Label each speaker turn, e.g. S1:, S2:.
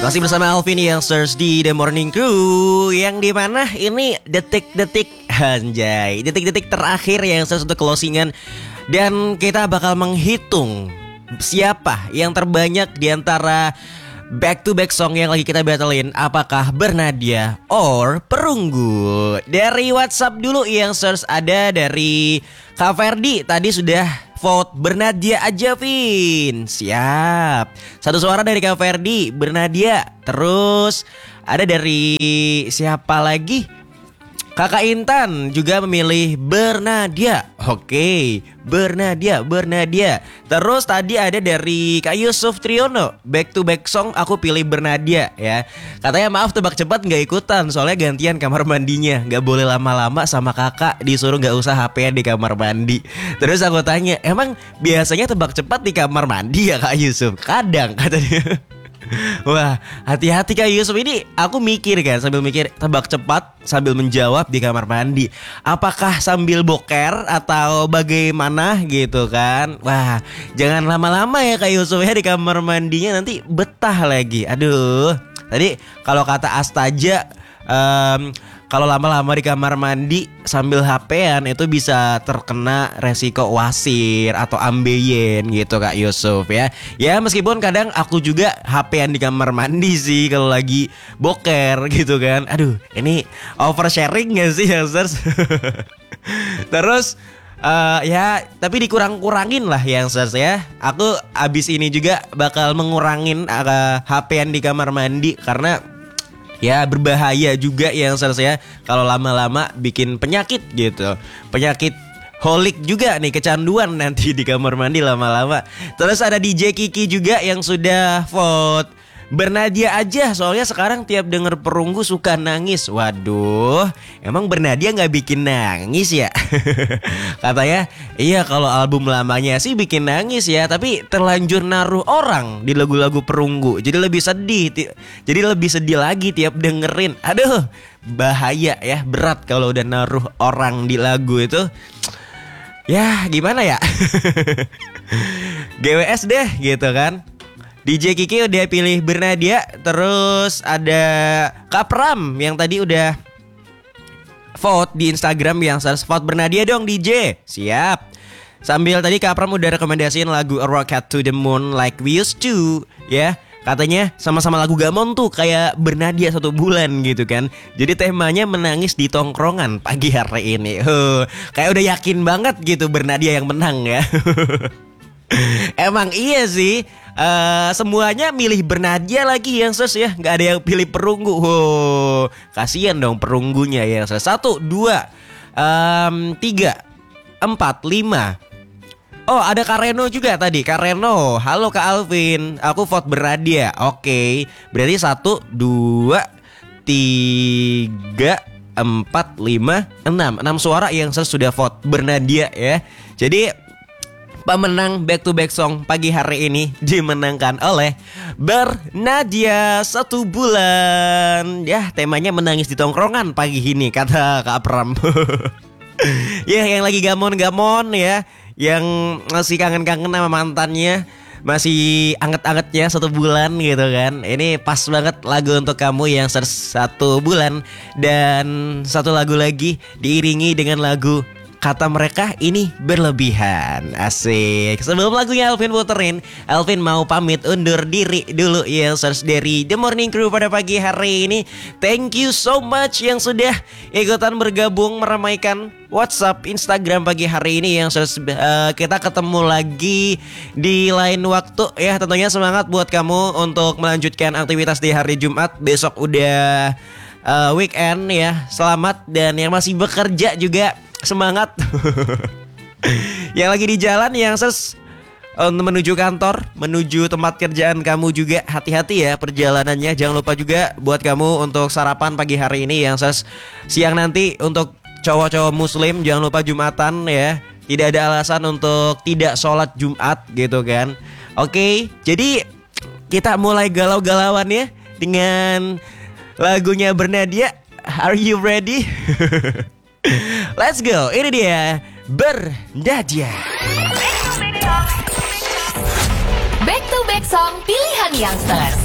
S1: Masih bersama Alvin yang search di The Morning Crew, yang dimana ini detik-detik anjay, detik-detik terakhir yang search untuk closingan. Dan kita bakal menghitung siapa yang terbanyak di antara back to back song yang lagi kita battlein. Apakah Bernadia or Perunggu? Dari WhatsApp dulu yang search ada dari Kak Ferdi. Tadi sudah vote Bernadia aja Vin. Siap. Satu suara dari Kak Ferdi, Bernadia. Terus ada dari siapa lagi? Kakak Intan juga memilih Bernadia. Oke, Bernadia. Terus tadi ada dari Kak Yusuf Triono, back to back song aku pilih Bernadia ya. Katanya maaf tebak cepat gak ikutan, soalnya gantian kamar mandinya. Gak boleh lama-lama sama kakak, disuruh gak usah HP-an di kamar mandi. Terus aku tanya, emang biasanya tebak cepat di kamar mandi ya Kak Yusuf? Kadang katanya. Wah, hati-hati Kak Yusuf. Ini aku mikir kan, sambil mikir tebak cepat sambil menjawab di kamar mandi. Apakah sambil boker atau bagaimana gitu kan? Wah, jangan lama-lama ya Kak Yusuf ya di kamar mandinya, nanti betah lagi. Aduh, tadi kalau kata Astaja, kalau lama-lama di kamar mandi sambil HP-an itu bisa terkena resiko wasir atau ambeien gitu Kak Yusuf ya. Ya meskipun kadang aku juga HP-an di kamar mandi sih kalau lagi boker gitu kan. Aduh, ini oversharing gak sih Youngsters? Terus ya tapi dikurang-kurangin lah Youngsters ya. Aku abis ini juga bakal mengurangin HP-an di kamar mandi karena ya berbahaya juga yang saya kalau lama-lama bikin penyakit gitu. Penyakit holik juga nih, kecanduan nanti di kamar mandi lama-lama. Terus ada DJ Kiki juga yang sudah vote Bernadia aja, soalnya sekarang tiap denger Perunggu suka nangis. Waduh, emang Bernadia gak bikin nangis ya? Katanya, iya kalau album lamanya sih bikin nangis ya, tapi terlanjur naruh orang di lagu-lagu Perunggu, jadi lebih sedih. Jadi lebih sedih lagi tiap dengerin. Aduh, bahaya ya, berat kalau udah naruh orang di lagu itu. Ya gimana ya? GWS deh gitu kan. DJ Kiki udah pilih Bernadia. Terus ada Kak Pram yang tadi udah vote di Instagram yang harus vote Bernadia dong DJ. Siap. Sambil tadi Kak Pram udah rekomendasiin lagu A Rocket to the Moon Like We Used To ya. Katanya sama-sama lagu Gamon tuh kayak Bernadia 1 bulan gitu kan. Jadi temanya menangis di tongkrongan pagi hari ini. Kayak udah yakin banget gitu Bernadia yang menang ya. Emang iya sih, semuanya milih Bernadia lagi yang ses ya, nggak ada yang pilih Perunggu. Kasian dong Perunggunya ya. 1, 2, 3, 4, 5. Oh ada Kak Reno juga tadi. Kak Reno, halo Kak Alvin, aku vote Bernadia. Oke, berarti 1, 2, 3, 4, 5, 6 suara yang sudah vote Bernadia ya. Jadi pemenang back to back song pagi hari ini dimenangkan oleh Bernadia 1 bulan. Ya temanya menangis di tongkrongan pagi ini kata Kak Pram. Ya yang lagi gamon-gamon ya, yang masih kangen-kangen sama mantannya, masih anget-angetnya 1 bulan gitu kan. Ini pas banget lagu untuk kamu yang 1 bulan. Dan satu lagu lagi diiringi dengan lagu Kata Mereka Ini Berlebihan. Asik. Sebelum lagunya Alvin puterin, Alvin mau pamit undur diri dulu ya search dari The Morning Crew pada pagi hari ini. Thank you so much yang sudah ikutan bergabung meramaikan WhatsApp, Instagram pagi hari ini yang kita ketemu lagi di lain waktu ya. Tentunya semangat buat kamu untuk melanjutkan aktivitas di hari Jumat. Besok udah weekend ya. Selamat, dan yang masih bekerja juga semangat. Yang lagi di jalan yang menuju kantor, menuju tempat kerjaan kamu juga hati-hati ya perjalanannya. Jangan lupa juga buat kamu untuk sarapan pagi hari ini yang siang nanti untuk cowok-cowok muslim jangan lupa Jumatan ya. Tidak ada alasan untuk tidak sholat Jumat gitu kan. Oke, jadi kita mulai galau-galauan ya dengan lagunya Bernadia. Are you ready? Let's go, ini dia Bernadia.
S2: Back to back song pilihan Youngsters.